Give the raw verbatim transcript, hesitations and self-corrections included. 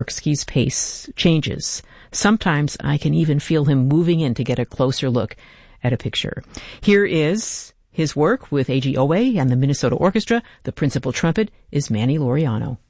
Tchaikovsky's pace changes. Sometimes I can even feel him moving in to get a closer look at a picture. Here is his work with A G Owe and the Minnesota Orchestra. The principal trumpet is Manny Laureano.